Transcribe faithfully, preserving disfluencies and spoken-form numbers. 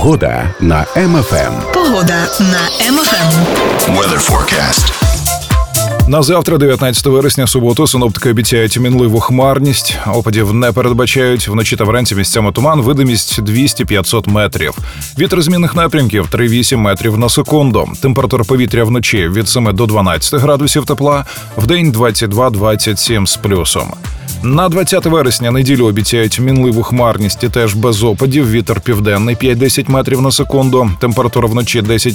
Погода на Ем Еф Ем. Погода на Ем Еф Ем. Weather forecast. На завтра, дев'ятнадцятого вересня, суботу, синоптики обіцяють мінливу хмарність. Опадів не передбачають. Вночі та вранці місцями туман, видимість двісті-п'ятсот метрів. Вітер змінних напрямків три-вісім метрів на секунду. Температура повітря вночі від семи до дванадцяти градусів тепла, вдень двадцять два-двадцять сім з плюсом. На двадцяте вересня неділю обіцяють мінливу хмарність і теж без опадів. Вітер південний п'ять-десять метрів на секунду. Температура вночі десять